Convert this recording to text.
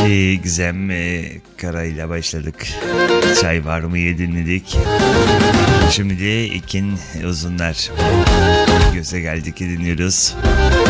Gizem Kara'yla başladık. Çay var mı'yı dinledik. Şimdi de İkin Uzunlar. Göze geldik dinliyoruz.